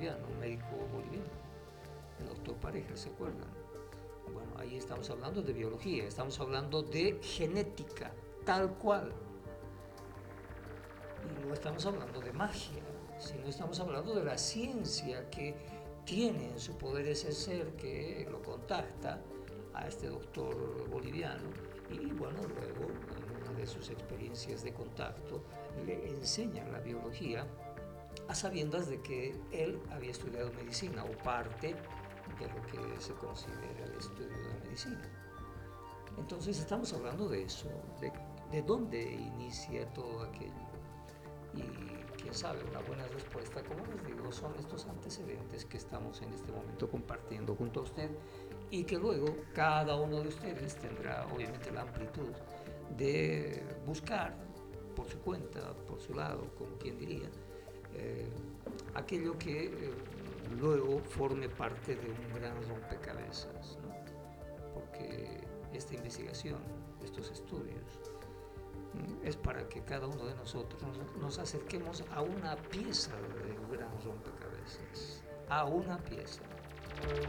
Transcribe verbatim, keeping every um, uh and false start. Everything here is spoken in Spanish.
boliviano, un médico boliviano, el doctor Pareja, ¿se acuerdan? Bueno, ahí estamos hablando de biología, estamos hablando de genética, tal cual. Y no estamos hablando de magia, sino estamos hablando de la ciencia que tiene en su poder ese ser que lo contacta a este doctor boliviano y bueno, luego en una de sus experiencias de contacto le enseña la biología a sabiendas de que él había estudiado medicina o parte de lo que se considera el estudio de la medicina. Entonces estamos hablando de eso, de, de dónde inicia todo aquello. Y quién sabe, una buena respuesta, como les digo, son estos antecedentes que estamos en este momento compartiendo junto a usted y que luego cada uno de ustedes tendrá obviamente la amplitud de buscar por su cuenta, por su lado, como quien diría, eh, aquello que eh, luego forme parte de un gran rompecabezas, ¿no? Porque esta investigación, estos estudios, es para que cada uno de nosotros nos, nos acerquemos a una pieza del gran rompecabezas, a una pieza.